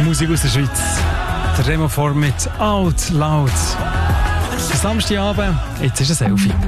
Musik aus der Schweiz. Der Remo Form mit Out Loud. Samstagabend, jetzt ist ein Selfie.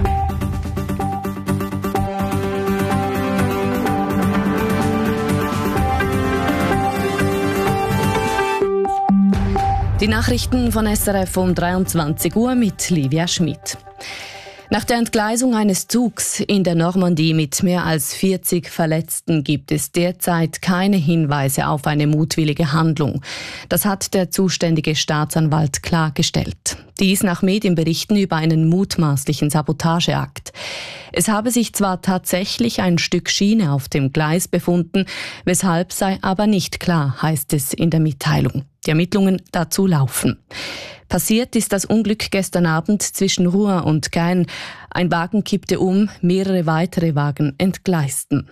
Die Nachrichten von SRF um 23 Uhr mit Livia Schmid. Nach der Entgleisung eines Zugs in der Normandie mit mehr als 40 Verletzten gibt es derzeit keine Hinweise auf eine mutwillige Handlung. Das hat der zuständige Staatsanwalt klargestellt. Dies nach Medienberichten über einen mutmaßlichen Sabotageakt. Es habe sich zwar tatsächlich ein Stück Schiene auf dem Gleis befunden, weshalb sei aber nicht klar, heißt es in der Mitteilung. Die Ermittlungen dazu laufen. Passiert ist das Unglück gestern Abend zwischen Rouen und Caen. Ein Wagen kippte um, mehrere weitere Wagen entgleisten.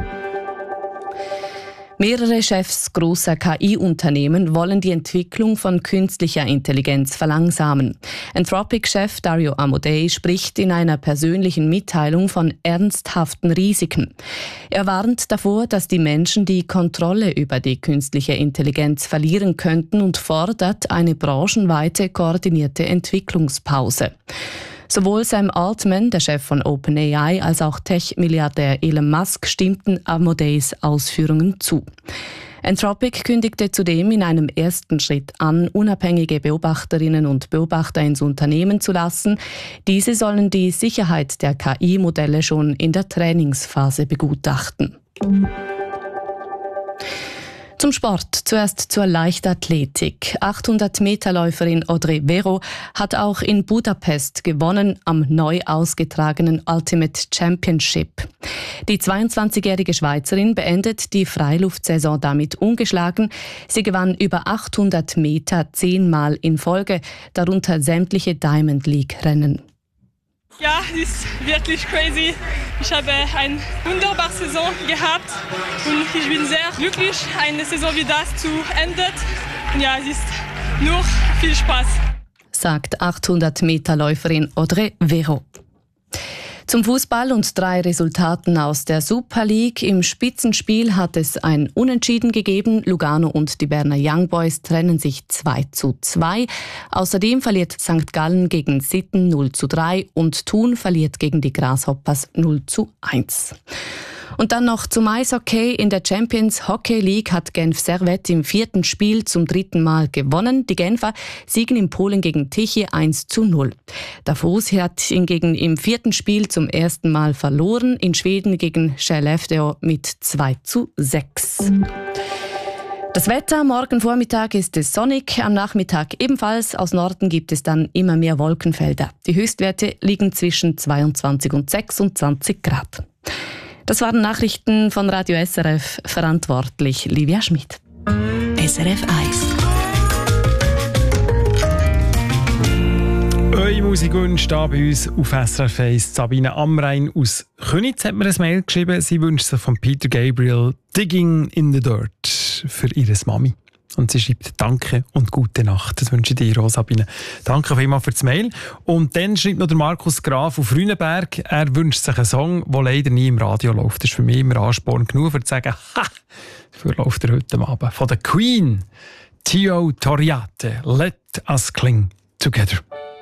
Mehrere Chefs grosser KI-Unternehmen wollen die Entwicklung von künstlicher Intelligenz verlangsamen. Anthropic-Chef Dario Amodei spricht in einer persönlichen Mitteilung von ernsthaften Risiken. Er warnt davor, dass die Menschen die Kontrolle über die künstliche Intelligenz verlieren könnten und fordert eine branchenweite koordinierte Entwicklungspause. Sowohl Sam Altman, der Chef von OpenAI, als auch Tech-Milliardär Elon Musk stimmten Amodeis Ausführungen zu. Anthropic kündigte zudem in einem ersten Schritt an, unabhängige Beobachterinnen und Beobachter ins Unternehmen zu lassen. Diese sollen die Sicherheit der KI-Modelle schon in der Trainingsphase begutachten. Zum Sport. Zuerst zur Leichtathletik. 800-Meter-Läuferin Audrey Vero hat auch in Budapest gewonnen am neu ausgetragenen Ultimate Championship. Die 22-jährige Schweizerin beendet die Freiluftsaison damit ungeschlagen. Sie gewann über 800 Meter 10-mal in Folge, darunter sämtliche Diamond League-Rennen. Ja, es ist wirklich crazy. Ich habe eine wunderbare Saison gehabt und ich bin sehr glücklich, eine Saison wie das zu enden. Ja, es ist nur viel Spaß, sagt 800-Meter-Läuferin Audrey Vero. Zum Fußball und 3 Resultaten aus der Super League. Im Spitzenspiel hat es ein Unentschieden gegeben. Lugano und die Berner Young Boys trennen sich 2:2. Außerdem verliert St. Gallen gegen Sitten 0:3 und Thun verliert gegen die Grasshoppers 0:1. Und dann noch zum Eishockey. In der Champions Hockey League hat Genf Servette im 4. Spiel zum 3. Mal gewonnen. Die Genfer siegen in Polen gegen Tichy 1:0. Davos hat hingegen im 4. Spiel zum 1. Mal verloren. In Schweden gegen Skellefteå mit 2:6. Das Wetter, morgen Vormittag ist es sonnig, am Nachmittag ebenfalls. Aus Norden gibt es dann immer mehr Wolkenfelder. Die Höchstwerte liegen zwischen 22 und 26 Grad. Das waren Nachrichten von Radio SRF, verantwortlich Livia Schmid. SRF 1. Eure Musikwünsche hier bei uns auf SRF 1. Sabine Amrein aus Köniz hat mir ein Mail geschrieben. Sie wünscht sich von Peter Gabriel «Digging in the Dirt» für ihre Mami. Und sie schreibt «Danke und gute Nacht». Das wünsche ich dir auch, Sabine. Danke vielmals für das Mail. Und dann schreibt noch der Markus Graf auf Rüneberg. Er wünscht sich einen Song, der leider nie im Radio läuft. Das ist für mich immer Ansporn genug, um zu sagen, dafür läuft er heute Abend. Von der Queen, Tio Toriate, «Let us cling together».